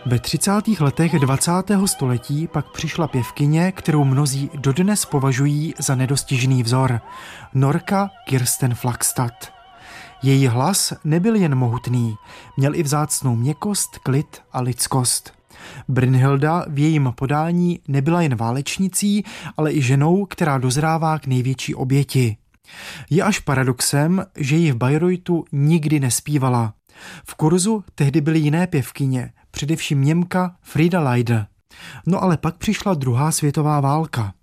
Ve 30. letech 20. století pak přišla pěvkyně, kterou mnozí dodnes považují za nedostižný vzor. Norka Kirsten Flagstad. Její hlas nebyl jen mohutný, měl i vzácnou měkkost, klid a lidskost. Brynhilda v jejím podání nebyla jen válečnicí, ale i ženou, která dozrává k největší oběti. Je až paradoxem, že ji v Bayreuthu nikdy nespívala. V kurzu tehdy byly jiné pěvkyně, především Němka Frida Leyde. No ale pak přišla druhá světová válka.